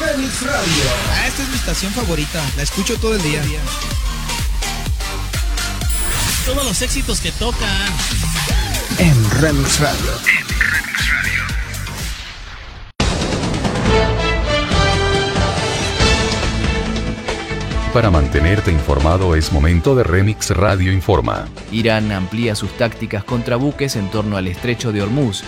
Remix Radio. Esta es mi estación favorita, la escucho todo el día. Todos los éxitos que tocan en Remix Radio. Para mantenerte informado es momento de Remix Radio Informa. Irán amplía sus tácticas contra buques en torno al estrecho de Hormuz.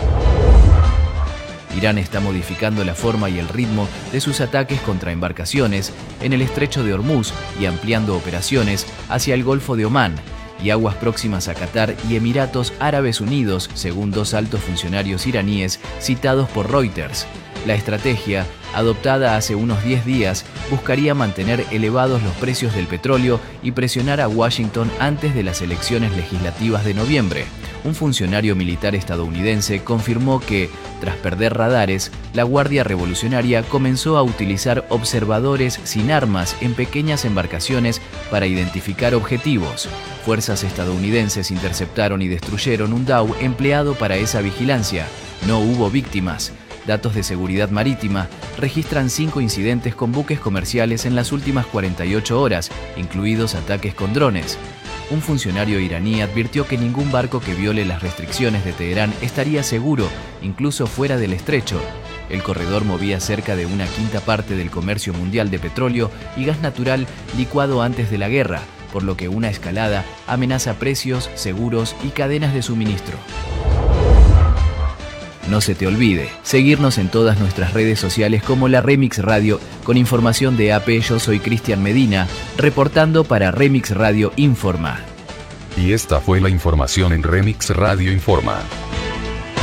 Irán está modificando la forma y el ritmo de sus ataques contra embarcaciones en el estrecho de Hormuz y ampliando operaciones hacia el Golfo de Omán y aguas próximas a Qatar y Emiratos Árabes Unidos, según dos altos funcionarios iraníes citados por Reuters. La estrategia, adoptada hace unos 10 días, buscaría mantener elevados los precios del petróleo y presionar a Washington antes de las elecciones legislativas de noviembre. Un funcionario militar estadounidense confirmó que, tras perder radares, la Guardia Revolucionaria comenzó a utilizar observadores sin armas en pequeñas embarcaciones para identificar objetivos. Fuerzas estadounidenses interceptaron y destruyeron un dhow empleado para esa vigilancia. No hubo víctimas. Datos de seguridad marítima registran 5 incidentes con buques comerciales en las últimas 48 horas, incluidos ataques con drones. Un funcionario iraní advirtió que ningún barco que viole las restricciones de Teherán estaría seguro, incluso fuera del estrecho. El corredor movía cerca de 1/5 parte del comercio mundial de petróleo y gas natural licuado antes de la guerra, por lo que una escalada amenaza precios, seguros y cadenas de suministro. No se te olvide seguirnos en todas nuestras redes sociales como la Remix Radio con información de AP. Yo soy Cristian Medina, reportando para Remix Radio Informa. Y esta fue la información en Remix Radio Informa.